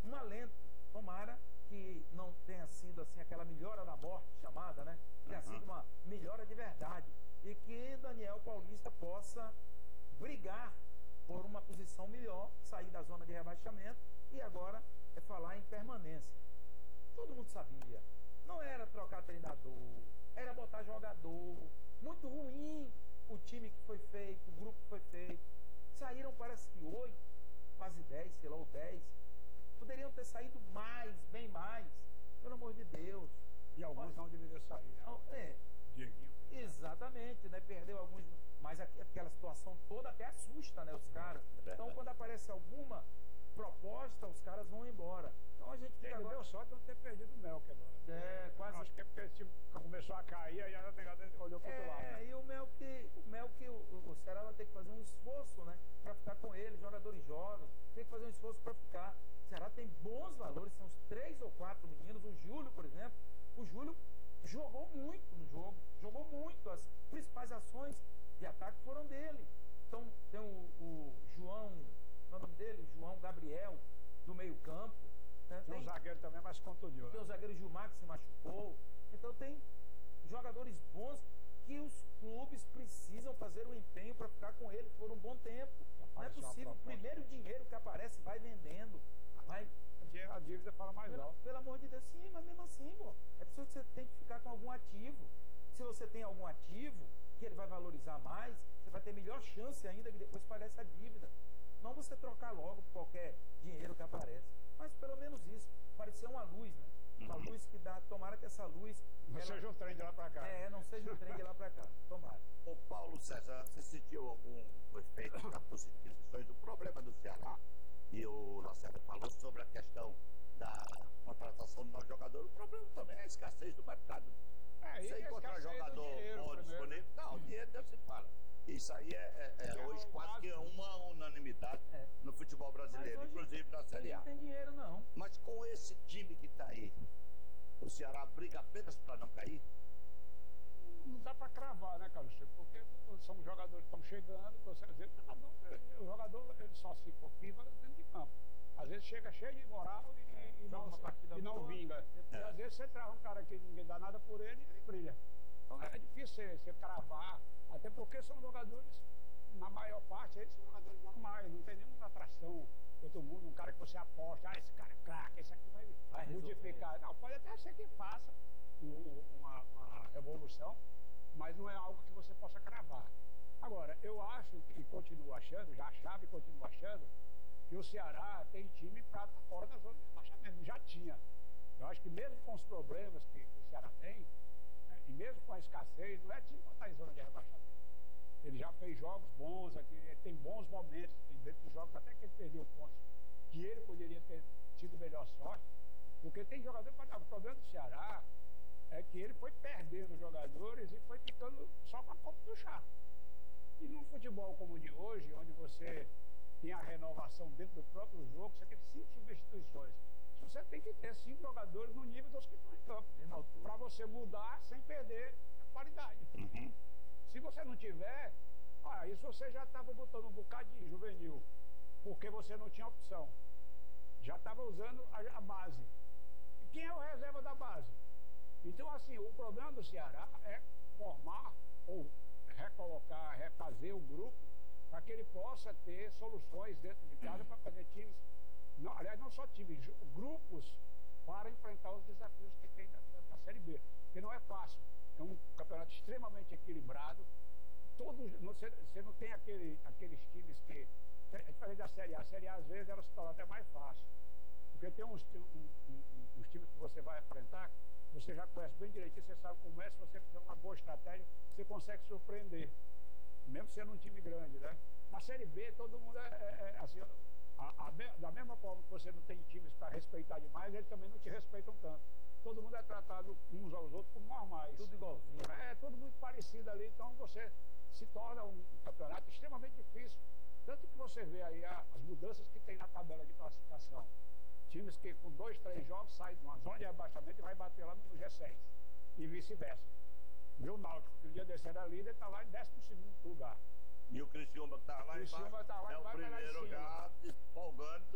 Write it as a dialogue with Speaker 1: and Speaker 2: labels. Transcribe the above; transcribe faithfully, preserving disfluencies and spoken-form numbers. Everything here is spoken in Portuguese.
Speaker 1: um alento. Tomara que não tenha sido assim aquela melhora da morte chamada, né? Tenha
Speaker 2: Uhum.
Speaker 1: sido uma melhora de verdade. E que Daniel Paulista possa brigar por uma posição melhor, sair da zona de rebaixamento e agora é falar em permanência. Todo mundo sabia. Não era trocar treinador, era botar jogador. Muito ruim o time que foi feito, o grupo que foi feito. Saíram, parece que oito, quase dez, sei lá, ou dez. Poderiam ter saído mais, bem mais. Pelo amor de Deus.
Speaker 3: E alguns
Speaker 1: Olha,
Speaker 3: não deveriam sair, né?
Speaker 1: não, é,
Speaker 3: Dieguinho.
Speaker 1: exatamente, né? Perdeu alguns. Mas aqu- aquela situação toda até assusta, né? Os caras. Então, quando aparece alguma proposta, os caras vão embora. Então a gente fica
Speaker 3: Ele
Speaker 1: agora.
Speaker 3: deu sorte de não ter perdido o Melk agora.
Speaker 1: É, quase.
Speaker 3: Acho que é porque esse time começou a cair, aí a negada olhou pro outro lado.
Speaker 1: É,
Speaker 3: Né?
Speaker 1: e o Melk, o Melk, o, o Ceará vai ter que fazer um esforço, né? Pra ficar com ele, jogadores jovens, tem que fazer um esforço pra ficar. O Ceará tem bons valores, são uns três ou quatro meninos. O Júlio, por exemplo, o Júlio jogou muito no jogo, jogou muito. As principais ações de ataque foram dele. Então tem o, o João, qual é o nome dele? O João Gabriel, do meio campo. Né?
Speaker 3: Tem um zagueiro também, mas contundiu.
Speaker 1: Tem
Speaker 3: Né?
Speaker 1: o zagueiro Gilmar que se machucou. Então tem jogadores bons que os clubes precisam fazer um empenho para ficar com ele por um bom tempo. Não é
Speaker 3: Apareceu uma
Speaker 1: possível. O
Speaker 3: proposta.
Speaker 1: primeiro dinheiro que aparece vai vendendo. Vai.
Speaker 3: A dívida fala mais
Speaker 1: Pelo,
Speaker 3: alto.
Speaker 1: pelo amor de Deus, sim, mas mesmo assim, pô, é preciso que você tem que ficar com algum ativo. Se você tem algum ativo que ele vai valorizar mais, você vai ter melhor chance ainda de depois pagar essa dívida. Não você trocar logo por qualquer dinheiro que aparece. Mas pelo menos isso, parecer uma luz, né? Uma
Speaker 2: Uhum.
Speaker 1: luz que dá, tomara que essa luz...
Speaker 3: Não
Speaker 1: ela-
Speaker 3: seja um trem de lá pra cá.
Speaker 1: É, não seja um trem de lá pra cá. Tomara.
Speaker 2: Ô Paulo César, você sentiu algum efeito da positivizações do problema do Ceará? E o Lacerda falou sobre a questão da contratação do novo jogador. O problema também é a escassez do mercado.
Speaker 3: É, e
Speaker 2: Você
Speaker 3: a
Speaker 2: encontrar
Speaker 3: escassez do
Speaker 2: jogador
Speaker 3: dinheiro
Speaker 2: bom
Speaker 3: primeiro.
Speaker 2: disponível. Não, o dinheiro não se fala. Isso aí é, é- é
Speaker 3: É
Speaker 2: hoje
Speaker 3: o
Speaker 2: quase que
Speaker 3: básico.
Speaker 2: uma unanimidade
Speaker 1: É.
Speaker 2: no futebol brasileiro,
Speaker 1: Mas hoje
Speaker 2: inclusive na Série A.
Speaker 1: Não tem dinheiro, não.
Speaker 2: Mas com esse time que está aí, o Ceará briga apenas para não cair?
Speaker 3: Não dá pra cravar, né, Carlos Chico? Porque são jogadores que estão chegando, você às vezes, ah, não, o jogador ele só se confirma dentro de campo. Às vezes chega cheio de moral e, e
Speaker 1: Dá
Speaker 3: não,
Speaker 1: uma partida
Speaker 3: e não
Speaker 1: boa.
Speaker 3: vinga. E
Speaker 2: É.
Speaker 3: às vezes você traz um cara que ninguém dá nada por ele e ele brilha. Então é difícil você, você cravar, até porque são jogadores, na maior parte, eles são jogadores normais, não tem nenhuma atração. Todo mundo, um cara que você aposta, ah, esse cara é craque, esse aqui vai,
Speaker 1: Vai resolver.
Speaker 3: modificar. Não, pode até ser que faça um- uma, uma revolução, mas não é algo que você possa cravar. Agora, eu acho e continuo achando, já achava e continuo achando, que o Ceará tem time para estar fora da zona de rebaixamento. Já tinha. Eu acho que mesmo com os problemas que, que o Ceará tem, né, e mesmo com a escassez, não é time para estar em zona de rebaixamento. Ele já fez jogos bons aqui, ele tem bons momentos, tem dentro dos jogos, até que ele perdeu pontos, que ele poderia ter tido melhor sorte, porque tem jogador para. O problema do Ceará é que ele foi perdendo jogadores e foi ficando só com a ponta do chá. E num futebol como o de hoje, onde você tem a renovação dentro do próprio jogo, você tem cinco substituições. Você tem que ter cinco jogadores no nível dos que estão em campo,
Speaker 1: Mesma altura.
Speaker 3: para você mudar sem perder a qualidade.
Speaker 2: Uhum.
Speaker 3: Se você não tiver, ah, isso você já estava botando um bocadinho juvenil, porque você não tinha opção. Já estava usando a, a base. E quem é o reserva da base? Então, assim, o problema do Ceará é formar ou recolocar, refazer o grupo para que ele possa ter soluções dentro de casa para fazer times, não, aliás, não só times, ju- grupos para enfrentar os desafios que tem da, da, da Série B. Porque não é fácil. É um campeonato extremamente equilibrado. Todos, não- você, você não tem aquele, aqueles times que. É diferente da Série A. A Série A, às vezes, ela se torna até mais fácil. Porque tem uns, tem um, um, um, uns times que você vai enfrentar, você já conhece bem direitinho, você sabe como é, se você fizer uma boa estratégia, você consegue surpreender. Mesmo sendo um time grande, né? Na Série B, todo mundo é, é, é assim, a, a, da mesma forma que você não tem times para respeitar demais, eles também não te respeitam tanto. Todo mundo é tratado uns aos outros como normais.
Speaker 1: Tudo igualzinho.
Speaker 3: É, tudo muito parecido ali, então você se torna um campeonato extremamente difícil. Tanto que você vê aí a, as mudanças que tem na tabela de classificação. Times que com dois, três jogos saem de uma zona de abaixamento e vai bater lá no G seis. E vice-versa. Viu o Náutico, que o dia desse era líder, está lá em décimo segundo lugar.
Speaker 2: E o Criciúma que está lá
Speaker 3: Criciúma
Speaker 2: embaixo
Speaker 3: tá lá
Speaker 2: é o
Speaker 3: embaixo, vai lá em
Speaker 2: primeiro
Speaker 3: cima.
Speaker 2: já folgando